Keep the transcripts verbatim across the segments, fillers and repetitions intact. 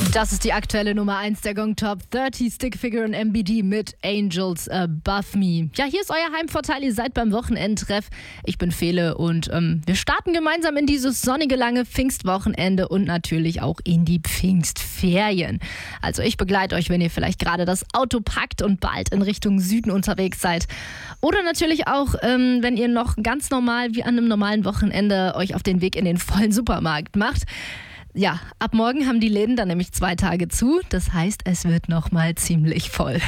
Das ist die aktuelle Nummer eins der Gong Top dreißig Stickfigure und M B D mit Angels Above Me. Ja, hier ist euer Heimvorteil. Ihr seid beim Wochenendtreff. Ich bin Fele und ähm, wir starten gemeinsam in dieses sonnige, lange Pfingstwochenende und natürlich auch in die Pfingstferien. Also ich begleite euch, wenn ihr vielleicht gerade das Auto packt und bald in Richtung Süden unterwegs seid. Oder natürlich auch, ähm, wenn ihr noch ganz normal, wie an einem normalen Wochenende, euch auf den Weg in den vollen Supermarkt macht. Ja, ab morgen haben die Läden dann nämlich zwei Tage zu. Das heißt, es wird nochmal ziemlich voll.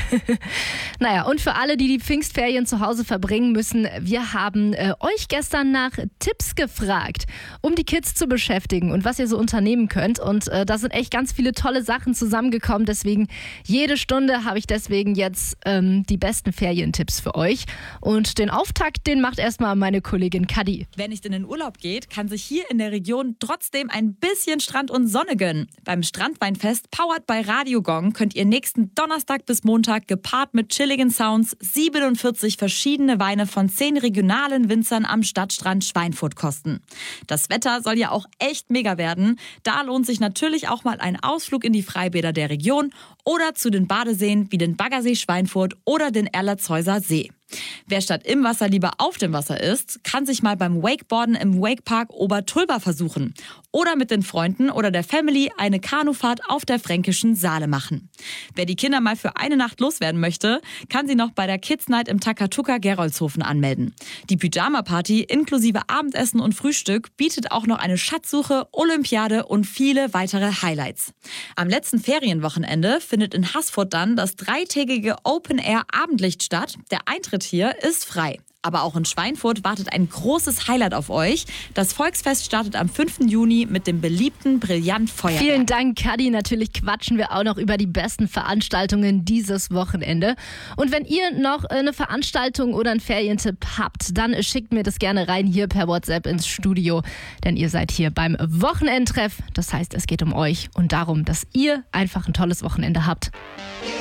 Naja, und für alle, die die Pfingstferien zu Hause verbringen müssen, wir haben äh, euch gestern nach Tipps gefragt, um die Kids zu beschäftigen und was ihr so unternehmen könnt. Und äh, da sind echt ganz viele tolle Sachen zusammengekommen. Deswegen, jede Stunde habe ich deswegen jetzt ähm, die besten Ferientipps für euch. Und den Auftakt, den macht erstmal meine Kollegin Kadi. Wer nicht in den Urlaub geht, kann sich hier in der Region trotzdem ein bisschen Strand und Sonne gönnen. Beim Strandweinfest powered bei Radio Gong könnt ihr nächsten Donnerstag bis Montag gepaart mit chilligen Sounds siebenundvierzig verschiedene Weine von zehn regionalen Winzern am Stadtstrand Schweinfurt kosten. Das Wetter soll ja auch echt mega werden. Da lohnt sich natürlich auch mal ein Ausflug in die Freibäder der Region oder zu den Badeseen wie den Baggersee Schweinfurt oder den Erlatshäuser See. Wer statt im Wasser lieber auf dem Wasser ist, kann sich mal beim Wakeboarden im Wakepark Obertulba versuchen. Oder mit den Freunden oder der Family eine Kanufahrt auf der fränkischen Saale machen. Wer die Kinder mal für eine Nacht loswerden möchte, kann sie noch bei der Kids Night im Takatuka Geroldshofen anmelden. Die Pyjama-Party inklusive Abendessen und Frühstück bietet auch noch eine Schatzsuche, Olympiade und viele weitere Highlights. Am letzten Ferienwochenende findet in Haßfurt dann das dreitägige Open-Air-Abendlicht statt. Der Eintritt hier ist frei. Aber auch in Schweinfurt wartet ein großes Highlight auf euch. Das Volksfest startet am fünften Juni mit dem beliebten Brillant-Feuerwerk. Vielen Dank, Kadi. Natürlich quatschen wir auch noch über die besten Veranstaltungen dieses Wochenende. Und wenn ihr noch eine Veranstaltung oder einen Ferientipp habt, dann schickt mir das gerne rein hier per WhatsApp ins Studio. Denn ihr seid hier beim Wochenendtreff. Das heißt, es geht um euch und darum, dass ihr einfach ein tolles Wochenende habt.